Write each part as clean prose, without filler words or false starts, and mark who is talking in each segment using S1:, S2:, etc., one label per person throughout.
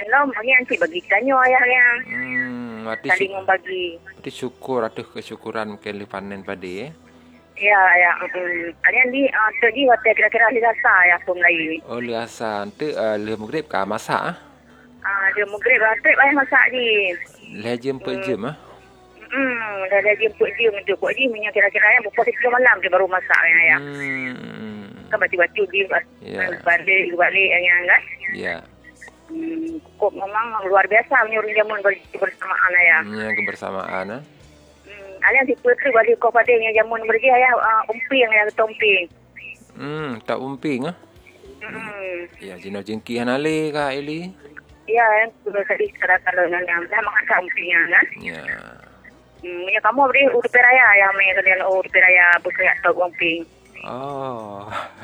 S1: lah, nanti bagikannya ayahnya. Saling membagi.
S2: Itu syukur atau kesyukuran mungkin panen padi
S1: Ya. Kalian di hotel kira-kira liasa ya pun lagi.
S2: Oh liasa, itu le maghrib kah masak
S1: Dia maghrib ayah masak di.
S2: Le jam 4 jam
S1: Dah jemput dia untuk buat dia punya kira-kira yang pukul 10 malam dia baru masak ya. Kan baju-baju dia balik yang kan.
S2: Ya.
S1: Kok memang luar biasa menyuruh jamun bersamaan ya.
S2: Kebersamaan
S1: Alian si putri balik kau pada yang jamun berji ayah umping yang tomping.
S2: Tak umping Ya, jino jengki hanale ka Eli.
S1: Ya, yang sudah sedih kalau yang dah makan umpingnya kan.
S2: Ya.
S1: Ya kamu beri urut peraya yang me kalian urut peraya bukan tak umping.
S2: Oh.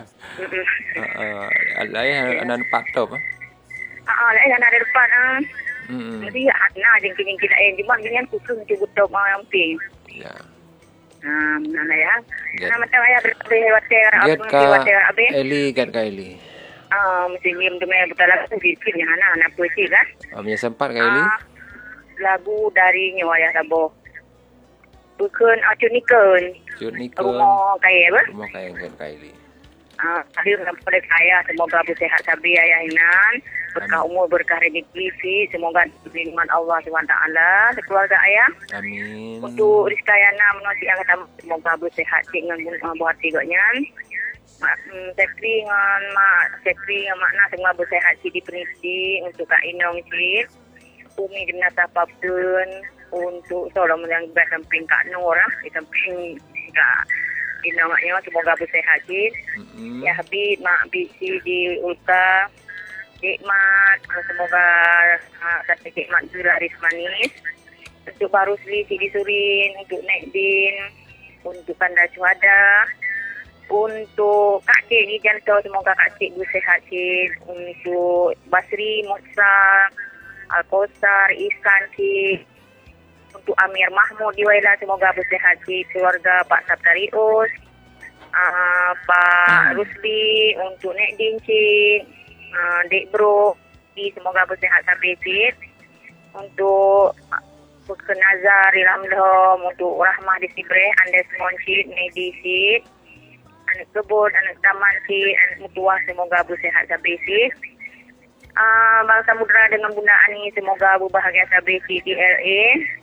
S2: Alai anan patop.
S1: Lain ada depan Jadi ana jengki-jengki lain cuma dengan khusus untuk budak umping.
S2: Ya.
S1: Mana ya? Nama tahu ayah berlewat
S2: Eli kat ka Eli.
S1: Mesti ngim tu betul lah tu fikirnya anak puisi kan.
S2: Punya sempat ka Eli?
S1: Lagu dari Nyawaya Sabo. Bukan Cuniken. Rumah kaya apa?
S2: Rumah kaya kan ka Eli.
S1: Hadir kepada saya semoga bersehat sabi ayah Inan, berkah umur, berkah rezeki, semoga dilindungan Allah SWT keluarga ayah.
S2: Amin.
S1: Untuk Rizka Yana menanti yang kata semoga bersehat dengan buat tiganya. Sekri dengan makna semua bersehat di penisi untuk Kak Inong cik. Umi jenazah apapun untuk seorang yang bersamping Kak Nur di samping Kak Inongnya semoga bersehat cik. Ya Habib mak bisi di Ulka Cik Mat semoga kata Cik Mat juga laris manis. Untuk Pak Rusli Cik Disurin, untuk Nekdin, untuk Kanda Cuada, untuk Kak Cik ni jantung semoga Kak Cik bersehat cik. Untuk Basri Musa Al-Kosar Isan cik. Untuk Amir Mahmud di Waila semoga bersehat cik. Keluarga Pak Sabtarius, Pak Rusli, untuk Nekdin cik, Dek Bro semoga bersehat sampai cik. Untuk Nazar Ilhamdom, untuk Rahmah di Sibreh, Andes Moncik, Nedi cik, anak kebun, anak taman cik, anak mutuah semoga bersehat sampai cik. Bang Samudra dengan Bunda Ani semoga berbahagia sampai cik di LA.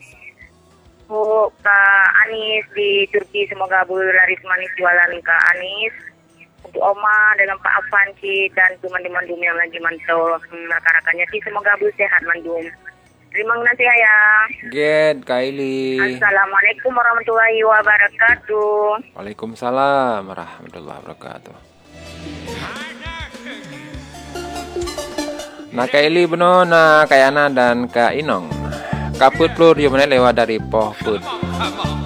S1: Kak Anis di Turki semoga berlaris manis jualan Kak Anis. Untuk Oma dengan Pak Afan cik dan teman-teman yang lagi mantau rakan-rakannya cik semoga bersehat mandum. Terima kasih ayah.
S2: Get Kaili.
S1: Assalamualaikum warahmatullahi wabarakatuh.
S2: Waalaikumsalam warahmatullahi wabarakatuh. Nah Kaili beno na Kayana dan Kak Inong. Kaput plur yo lewat dari poh put.